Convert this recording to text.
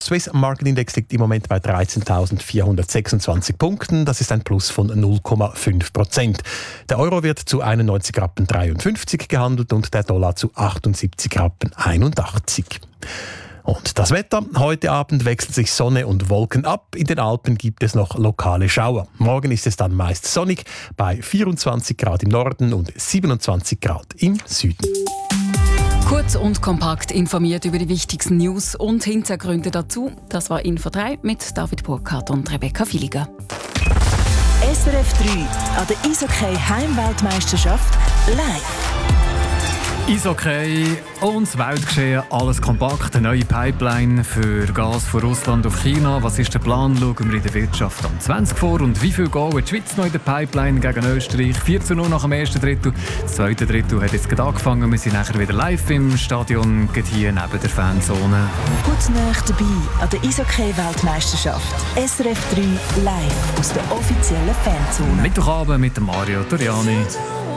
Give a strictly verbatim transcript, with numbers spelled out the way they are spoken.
Swiss Market Index liegt im Moment bei dreizehntausendvierhundertsechsundzwanzig Punkten. Das ist ein Plus von null Komma fünf Prozent. Der Euro wird zu einundneunzig Rappen dreiundfünfzig gehandelt und der Dollar zu achtundsiebzig Rappen einundachtzig. Und das Wetter. Heute Abend wechseln sich Sonne und Wolken ab. In den Alpen gibt es noch lokale Schauer. Morgen ist es dann meist sonnig bei vierundzwanzig Grad im Norden und siebenundzwanzig Grad im Süden. Kurz und kompakt informiert über die wichtigsten News und Hintergründe dazu. Das war Info drei mit David Burkhardt und Rebecca Filiger. S R F drei an der Eishockey Heimweltmeisterschaft live. Eishockey und das Weltgeschehen, alles kompakt. Eine neue Pipeline für Gas von Russland auf China. Was ist der Plan? Schauen wir in der Wirtschaft am zwanzig vor. Und wie viel Goal hat die Schweiz noch in der Pipeline gegen Österreich? vier zu null nach dem ersten Drittel. Das zweite Drittel hat jetzt gerade angefangen. Wir sind nachher wieder live im Stadion, hier neben der Fanzone. Gut nah dabei an der Eishockey-Weltmeisterschaft. S R F drei live aus der offiziellen Fanzone. Mittwochabend mit Mario Toriani.